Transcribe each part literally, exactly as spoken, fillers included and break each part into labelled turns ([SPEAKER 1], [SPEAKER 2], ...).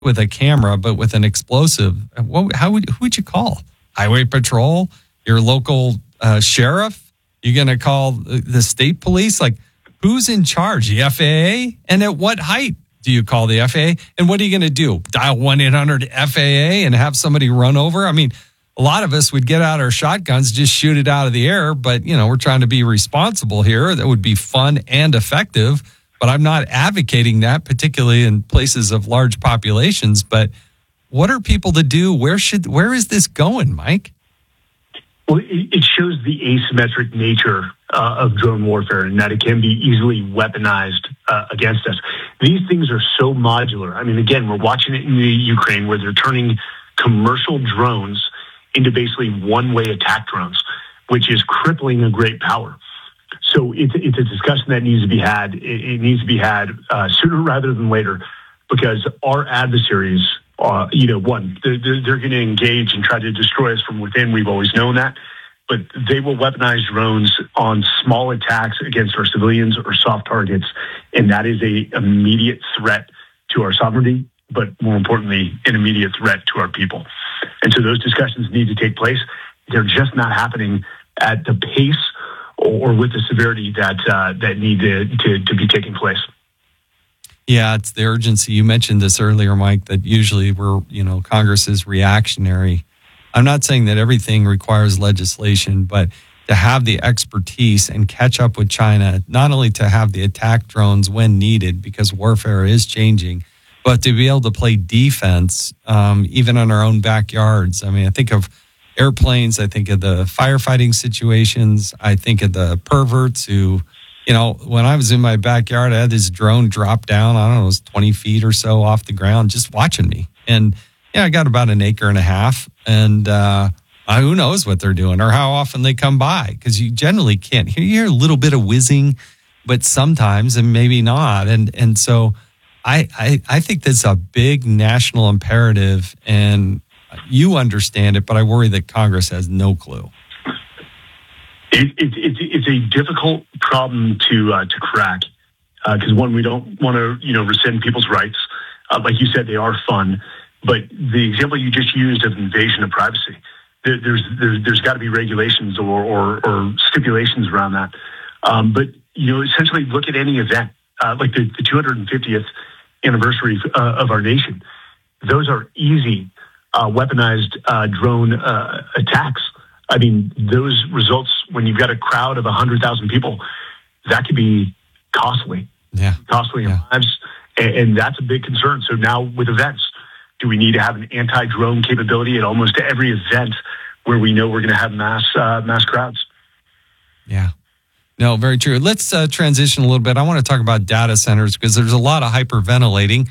[SPEAKER 1] with a camera, but with an explosive, what, how would, who would you call? Highway Patrol? Your local uh, sheriff? You're going to call the state police? Like, who's in charge? The F A A? And at what height do you call the F A A? And what are you going to do? Dial one eight hundred F A A and have somebody run over? I mean, a lot of us would get out our shotguns, just shoot it out of the air. But, you know, we're trying to be responsible here. That would be fun and effective. But I'm not advocating that, particularly in places of large populations. But what are people to do? Where should, where is this going, Mike?
[SPEAKER 2] Well, it shows the asymmetric nature uh, of drone warfare and that it can be easily weaponized uh, against us. These things are so modular. I mean, again, we're watching it in the Ukraine where they're turning commercial drones into basically one-way attack drones, which is crippling a great power. So it's, it's a discussion that needs to be had. It, it needs to be had uh, sooner rather than later, because our adversaries, uh, you know, one, they're, they're going to engage and try to destroy us from within. We've always known that. But they will weaponize drones on small attacks against our civilians or soft targets. And that is a immediate threat to our sovereignty, but more importantly, an immediate threat to our people. And so those discussions need to take place. They're just not happening at the pace or with the severity that uh, that need to, to, to be taking place.
[SPEAKER 1] Yeah, it's the urgency. You mentioned this earlier, Mike, that usually we're, you know, Congress is reactionary. I'm not saying that everything requires legislation, but to have the expertise and catch up with China, not only to have the attack drones when needed, because warfare is changing, but to be able to play defense, um, even in our own backyards. I mean, I think of airplanes, I think of the firefighting situations, I think of the perverts who, you know, when I was in my backyard, I had this drone drop down, I don't know, it was twenty feet or so off the ground, just watching me. And yeah, I got about an acre and a half, and uh, who knows what they're doing or how often they come by, because you generally can't hear, you hear a little bit of whizzing, but sometimes, and maybe not. And and so I, I, I think that's a big national imperative, and you understand it, but I worry that Congress has no clue.
[SPEAKER 2] It, it, it, it's a difficult problem to uh, to crack because, uh, one, we don't want to you know rescind people's rights. Uh, like you said, they are fun. But the example you just used of invasion of privacy, there, there's there's, there's got to be regulations or, or, or stipulations around that. Um, but, you know, essentially look at any event, uh, like the, the two hundred fiftieth anniversary uh, of our nation. Those are easy uh, weaponized uh, drone uh, attacks. I mean, those results, when you've got a crowd of one hundred thousand people, that could be costly,
[SPEAKER 1] yeah.
[SPEAKER 2] costly in
[SPEAKER 1] yeah.
[SPEAKER 2] lives. And, and that's a big concern. So now with events, do we need to have an anti-drone capability at almost every event where we know we're going to have mass uh, mass crowds?
[SPEAKER 1] Yeah. No, very true. Let's uh, transition a little bit. I want to talk about data centers because there's a lot of hyperventilating.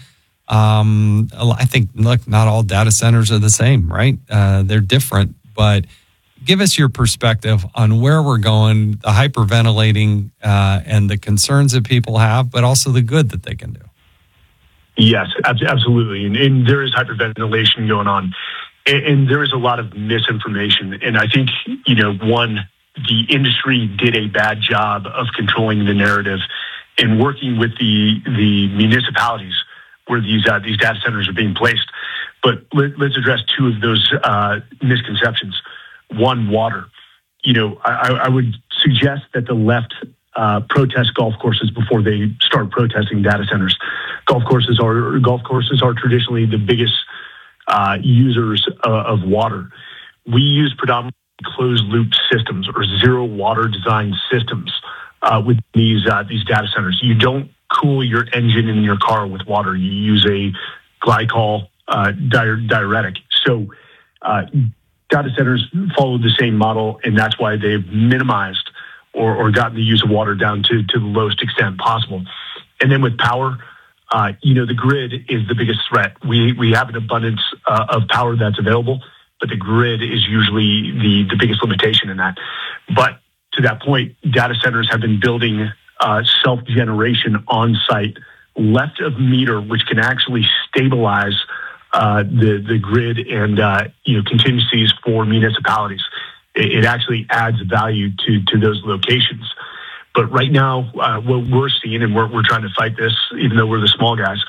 [SPEAKER 1] Um, I think, look, not all data centers are the same, right? Uh, they're different, but give us your perspective on where we're going, the hyperventilating uh, and the concerns that people have, but also the good that they can do.
[SPEAKER 2] Yes, absolutely. And, and there is hyperventilation going on. And, and there is a lot of misinformation. And I think, you know, one, the industry did a bad job of controlling the narrative and working with the the municipalities where these uh, these data centers are being placed. But let, let's address two of those uh, misconceptions. One, water. You know, I, I would suggest that the left uh, protest golf courses before they start protesting data centers. Golf courses are golf courses are traditionally the biggest uh, users uh, of water. We use predominantly closed loop systems or zero water design systems uh, with these uh, these data centers. You don't cool your engine in your car with water. You use a glycol uh, di- diuretic. So uh, data centers follow the same model, and that's why they've minimized or, or gotten the use of water down to, to the lowest extent possible. And then with power, uh, you know, the grid is the biggest threat. We we have an abundance uh, of power that's available, but the grid is usually the, the biggest limitation in that. But to that point, data centers have been building uh, self-generation on-site left of meter, which can actually stabilize uh, the, the grid and, uh, you know, contingencies for municipalities. It, it actually adds value to, to those locations. But right now, uh, what we're seeing, and we're, we're trying to fight this, even though we're the small guys,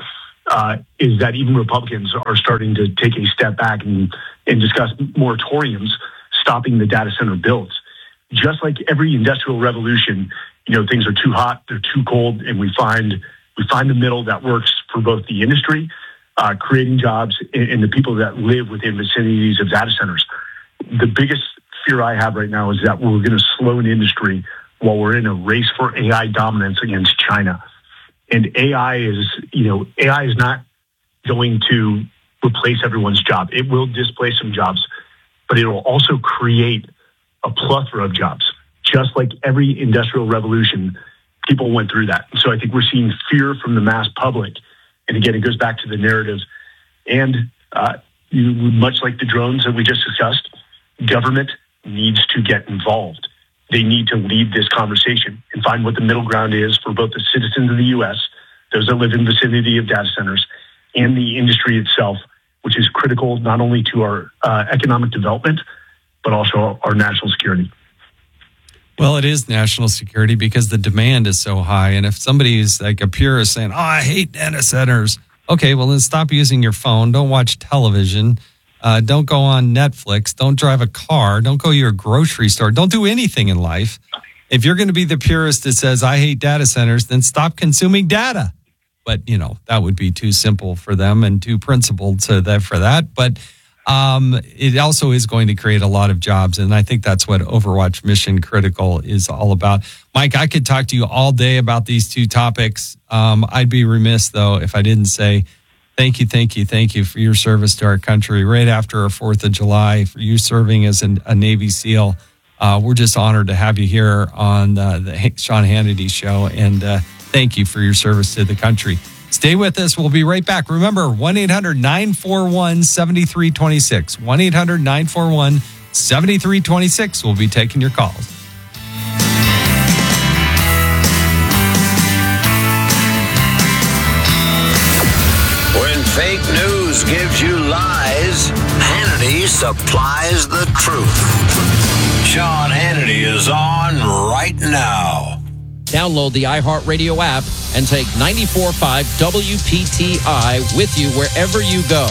[SPEAKER 2] uh, is that even Republicans are starting to take a step back and, and discuss moratoriums stopping the data center builds. Just like every industrial revolution, you know, things are too hot, they're too cold, and we find we find the middle that works for both the industry, uh, creating jobs, and, and the people that live within vicinities of data centers. The biggest fear I have right now is that we're going to slow an industry while we're in a race for A I dominance against China. And A I is, you know, A I is not going to replace everyone's job. It will displace some jobs, but it will also create a plethora of jobs. Just like every industrial revolution, people went through that. So I think we're seeing fear from the mass public. And again, it goes back to the narratives. And uh, you, much like the drones that we just discussed, government needs to get involved. They need to lead this conversation and find what the middle ground is for both the citizens of the U S, those that live in the vicinity of data centers, and the industry itself, which is critical not only to our uh, economic development, but also our national security.
[SPEAKER 1] Well, it is national security because the demand is so high. And if somebody is like a purist saying, oh, I hate data centers. Okay, well, then stop using your phone. Don't watch television. Uh, don't go on Netflix. Don't drive a car. Don't go to your grocery store. Don't do anything in life. If you're going to be the purist that says, I hate data centers, then stop consuming data. But, you know, that would be too simple for them and too principled to that for that. But um, it also is going to create a lot of jobs. And I think that's what Overwatch Mission Critical is all about. Mike, I could talk to you all day about these two topics. Um, I'd be remiss, though, if I didn't say thank you, thank you, thank you for your service to our country right after our fourth of July, for you serving as an, a Navy SEAL. Uh, we're just honored to have you here on uh, the Sean Hannity Show, and uh, thank you for your service to the country. Stay with us. We'll be right back. Remember, one eight hundred nine four one seven three two six. one eight hundred nine four one seven three two six. We'll be taking your calls.
[SPEAKER 3] Fake news gives you lies. Hannity supplies the truth. Sean Hannity is on right now.
[SPEAKER 4] Download the iHeartRadio app and take ninety-four point five W P T I with you wherever you go.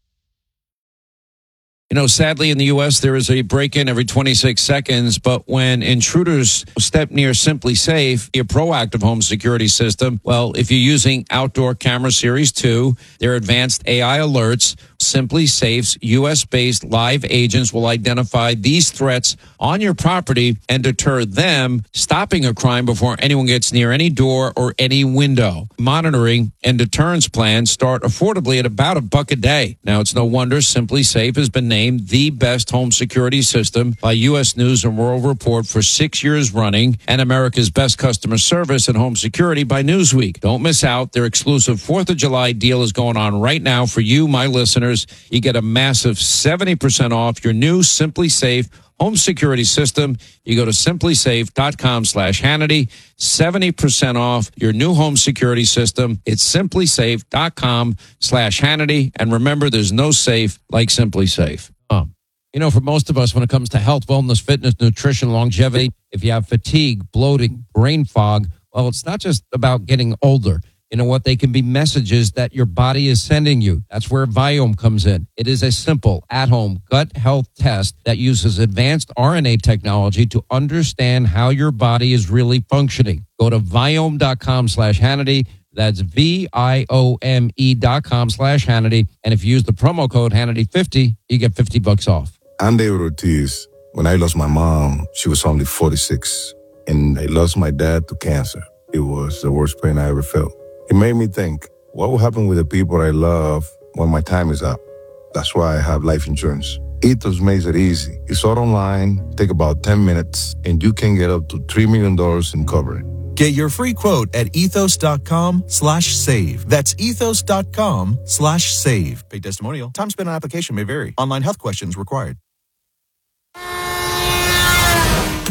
[SPEAKER 5] You know, sadly, in the U S, there is a break-in every twenty-six seconds, but when intruders step near Simply Safe, your proactive home security system, well, if you're using Outdoor Camera Series two, their advanced A I alerts, Simply Safe's U S-based live agents will identify these threats on your property and deter them, stopping a crime before anyone gets near any door or any window. Monitoring and deterrence plans start affordably at about a buck a day. Now, it's no wonder Simply Safe has been named the best home security system by U S News and World Report for six years running, and America's best customer service and home security by Newsweek. Don't miss out. Their exclusive fourth of July deal is going on right now for you, my listeners. You get a massive seventy percent off your new Simply Safe home security system. You go to simplysafe.com slash Hannity. seventy percent off your new home security system. It's simplysafe.com slash Hannity. And remember, there's no safe like Simply Safe.
[SPEAKER 4] Um, you know, for most of us, when it comes to health, wellness, fitness, nutrition, longevity, if you have fatigue, bloating, brain fog, well, it's not just about getting older. You know what? They can be messages that your body is sending you. That's where Viome comes in. It is a simple, at-home gut health test that uses advanced R N A technology to understand how your body is really functioning. Go to Viome.com slash Hannity. That's V I O M E dot com slash Hannity. And if you use the promo code Hannity fifty, you get fifty bucks off.
[SPEAKER 6] I'm David Ortiz. When I lost my mom, she was only forty-six. And I lost my dad to cancer. It was the worst pain I ever felt. It made me think, what will happen with the people I love when my time is up? That's why I have life insurance. Ethos makes it easy. It's all online, take about ten minutes, and you can get up to three million dollars in coverage.
[SPEAKER 7] Get your free quote at ethos.com slash save. That's ethos.com slash save. Paid testimonial. Time spent on application may vary. Online health questions required.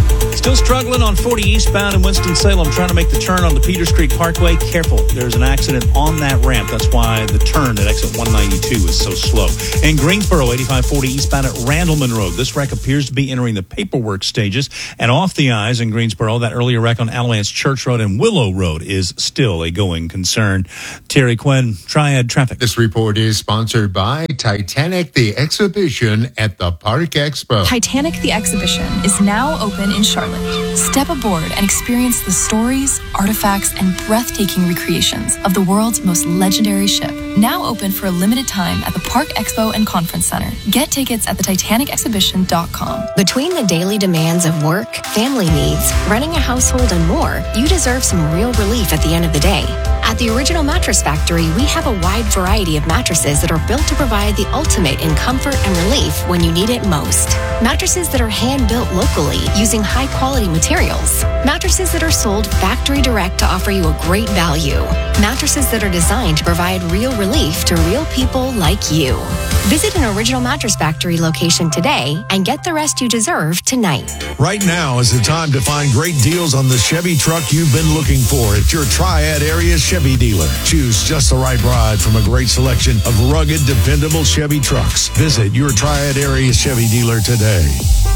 [SPEAKER 8] Still struggling on forty eastbound in Winston-Salem, trying to make the turn on the Peters Creek Parkway. Careful, there's an accident on that ramp. That's why the turn at exit one ninety-two is so slow. In Greensboro, eighty-five forty eastbound at Randleman Road. This wreck appears to be entering the paperwork stages. And off the eyes in Greensboro, that earlier wreck on Alamance Church Road and Willow Road is still a going concern. Terry Quinn, Triad Traffic.
[SPEAKER 9] This report is sponsored by Titanic the Exhibition at the Park Expo.
[SPEAKER 10] Titanic the Exhibition is now open in Charlotte. Step aboard and experience the stories, artifacts, and breathtaking recreations of the world's most legendary ship. Now open for a limited time at the Park Expo and Conference Center. Get tickets at the titanic exhibition dot com.
[SPEAKER 11] Between the daily demands of work, family needs, running a household, and more, you deserve some real relief at the end of the day. At the Original Mattress Factory, we have a wide variety of mattresses that are built to provide the ultimate in comfort and relief when you need it most. Mattresses that are hand-built locally using high-quality materials. Mattresses that are sold factory direct to offer you a great value. Mattresses that are designed to provide real relief to real people like you. Visit an Original Mattress Factory location today and get the rest you deserve tonight.
[SPEAKER 12] Right now is the time to find great deals on the Chevy truck you've been looking for at your Triad area Chevy dealer. Choose just the right ride from a great selection of rugged, dependable Chevy trucks. Visit your Triad area Chevy dealer today.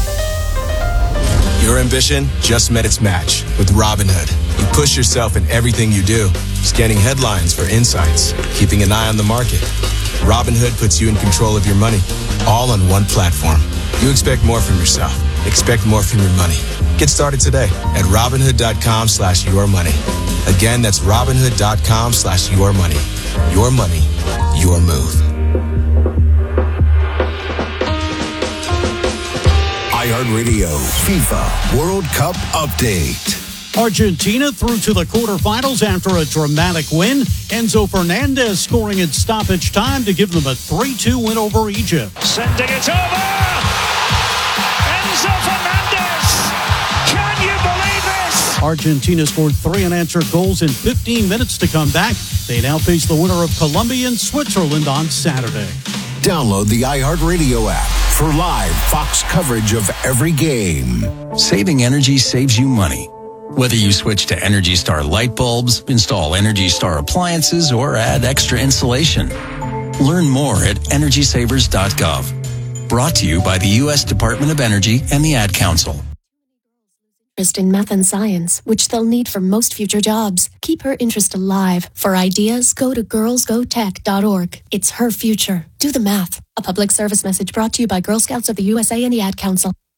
[SPEAKER 13] Your ambition just met its match with Robinhood. You push yourself in everything you do, scanning headlines for insights, keeping an eye on the market. Robinhood puts you in control of your money, all on one platform. You expect more from yourself. Expect more from your money. Get started today at Robinhood.com slash your money. Again, that's Robinhood.com slash your money. Your money, your move.
[SPEAKER 3] iHeartRadio FIFA World Cup Update.
[SPEAKER 14] Argentina through to the quarterfinals after a dramatic win. Enzo Fernandez scoring in stoppage time to give them a three two win over Egypt.
[SPEAKER 15] Sending it over! Enzo Fernandez! Can you believe this?
[SPEAKER 14] Argentina scored three unanswered goals in fifteen minutes to come back. They now face the winner of Colombia and Switzerland on Saturday.
[SPEAKER 3] Download the iHeartRadio app for live Fox coverage of every game.
[SPEAKER 16] Saving energy saves you money. Whether you switch to Energy Star light bulbs, install Energy Star appliances, or add extra insulation. Learn more at energy savers dot gov. Brought to you by the U S Department of Energy and the Ad Council.
[SPEAKER 11] Interest in math and science, which they'll need for most future jobs. Keep her interest alive. For ideas, go to girls go tech dot org. It's her future. Do the math. A public service message brought to you by Girl Scouts of the U S A and the Ad Council.